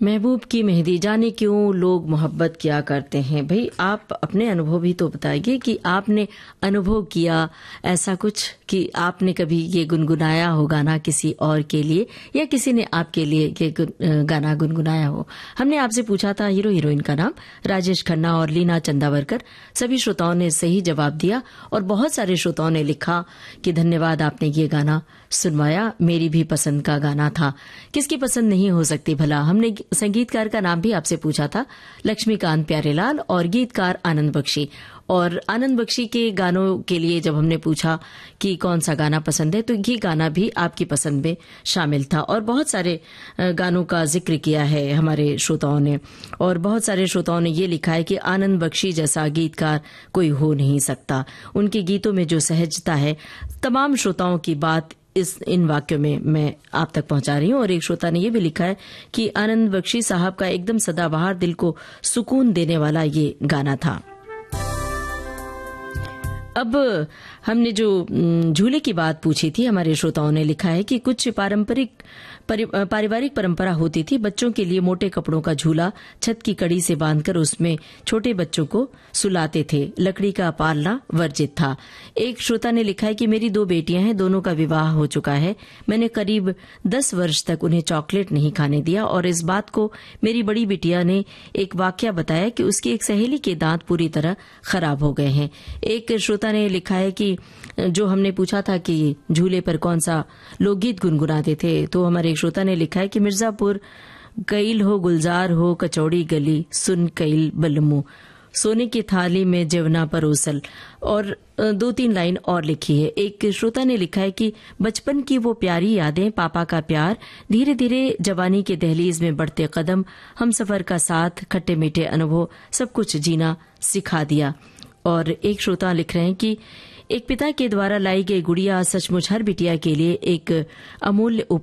महबूब की मेहंदी, जाने क्यों लोग मोहब्बत किया करते हैं। भाई आप अपने अनुभव भी तो बताइए कि आपने अनुभव किया ऐसा कुछ कि आपने कभी ये गुनगुनाया हो गाना किसी और के लिए या किसी ने आपके लिए ये गाना गुनगुनाया हो। हमने आपसे पूछा था हीरो हीरोइन का नाम, राजेश खन्ना और लीना चंदावरकर। सभी श्रोताओं ने सही जवाब दिया और बहुत सारे श्रोताओं ने लिखा कि धन्यवाद आपने ये गाना सुनवाया, मेरी भी पसंद का गाना था। किसकी पसंद नहीं हो सकती भला। हमने संगीतकार का नाम भी आपसे पूछा था, लक्ष्मीकांत प्यारेलाल, और गीतकार आनंद बख्शी। और आनंद बख्शी के गानों के लिए जब हमने पूछा कि कौन सा गाना पसंद है तो ये गाना भी आपकी पसंद में शामिल था। और बहुत सारे गानों का जिक्र किया है हमारे श्रोताओं ने, और बहुत सारे श्रोताओं ने ये लिखा है कि आनंद बख्शी जैसा गीतकार कोई हो नहीं सकता। उनके गीतों में जो सहजता है, तमाम श्रोताओं की बात इन वाक्यों में मैं आप तक पहुंचा रही हूं। और एक श्रोता ने यह भी लिखा है कि आनंद बख्शी साहब का एकदम सदाबहार, दिल को सुकून देने वाला ये गाना था। अब हमने जो झूले की बात पूछी थी, हमारे श्रोताओं ने लिखा है कि कुछ पारिवारिक परंपरा होती थी। बच्चों के लिए मोटे कपड़ों का झूला छत की कड़ी से बांधकर उसमें छोटे बच्चों को सुलाते थे। लकड़ी का पालना वर्जित था। एक श्रोता ने लिखा है कि मेरी 2 बेटियां हैं, दोनों का विवाह हो चुका है। मैंने करीब 10 वर्ष तक उन्हें चॉकलेट नहीं खाने दिया और इस बात को मेरी बड़ी बिटिया ने एक वाकया बताया कि उसकी एक सहेली के दांत पूरी तरह खराब हो गए हैं। एक श्रोता ने लिखा है कि जो हमने पूछा था कि झूले पर कौन सा लोकगीत गुनगुनाते थे, तो हमारे एक श्रोता ने लिखा है कि मिर्जापुर कईल हो गुलजार हो कचौड़ी गली सुन कईल बलमू, सोने की थाली में जवना पर ओसल, और 2-3 लाइन और लिखी है। एक श्रोता ने लिखा है कि बचपन की वो प्यारी यादें, पापा का प्यार, धीरे धीरे जवानी के दहलीज में बढ़ते कदम, हम सफर का साथ, खट्टे मीठे अनुभव, सब कुछ जीना सिखा दिया। और एक श्रोता लिख रहे हैं कि एक पिता के द्वारा लाई गई गुड़िया सचमुच हर बिटिया के लिए एक अमूल्य